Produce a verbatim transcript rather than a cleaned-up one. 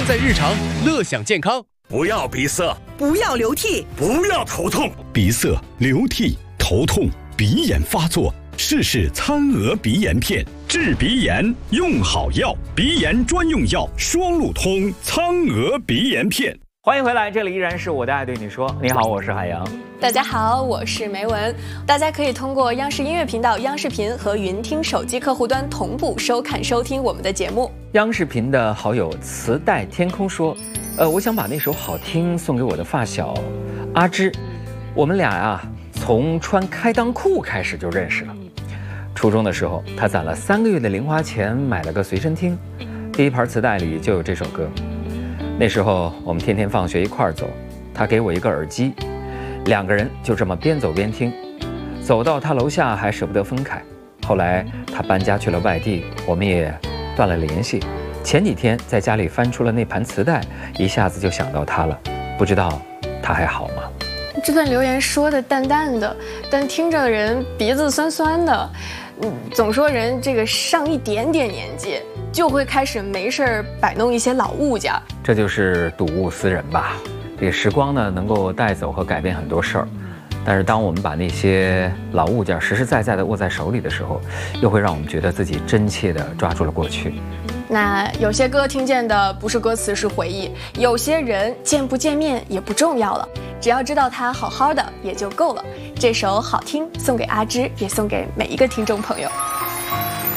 在日常，乐享健康。 不要鼻塞， 不要流涕， 不要头痛。 鼻塞、流涕、头痛、鼻炎发作，试试餐鹅鼻炎片，治鼻炎用好药。鼻炎专用药双路通苍鹅鼻炎片。 欢迎回来，这里依然是我的爱对你说。你好，我是海洋。 大家好，我是梅文。大家可以通过央视音乐频道、央视频和云听手机客户端同步收看收听我们的节目。 央视频的好友磁带天空说，呃，我想把那首好听送给我的发小阿芝。我们俩啊，从穿开裆裤开始就认识了。初中的时候，他攒了三个月的零花钱买了个随身听，第一盘磁带里就有这首歌。那时候我们天天放学一块儿走，他给我一个耳机，两个人就这么边走边听，走到他楼下还舍不得分开。后来他搬家去了外地，我们也断了联系。前几天在家里翻出了那盘磁带，一下子就想到他了，不知道他还好吗？ 这段留言说的淡淡的，但听着人鼻子酸酸的。嗯，总说人这个上一点点年纪就会开始没事儿摆弄一些老物件， 这就是睹物思人吧。这个时光呢，能够带走和改变很多事儿，但是当我们把那些老物件实实在在的握在手里的时候，又会让我们觉得自己真切的抓住了过去。 那有些歌听见的不是歌词，是回忆；有些人见不见面也不重要了，只要知道他好好的也就够了。这首好听送给阿芝，也送给每一个听众朋友。